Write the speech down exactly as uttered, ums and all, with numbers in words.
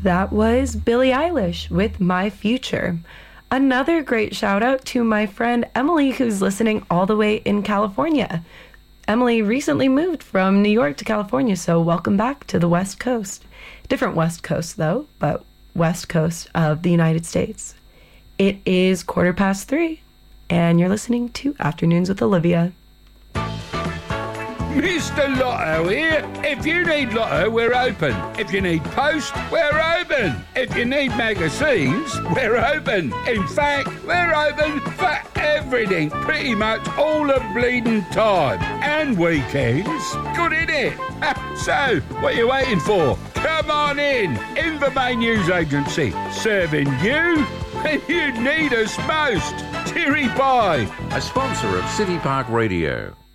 That was Billie Eilish with My Future. Another great shout out to my friend Emily, who's listening all the way in California. Emily recently moved from New York to California, so welcome back to the West Coast. Different West Coast, though, but West Coast of the United States. It is quarter past three, and you're listening to Afternoons with Olivia. Mister Lotto here. If you need Lotto, we're open. If you need post, we're open. If you need magazines, we're open. In fact, we're open for everything, pretty much all the bleeding time. And weekends. Good, innit? So, what are you waiting for? Come on in. Invermain News Agency. Serving you when you need us most. Cheery pie. A sponsor of City Park Radio.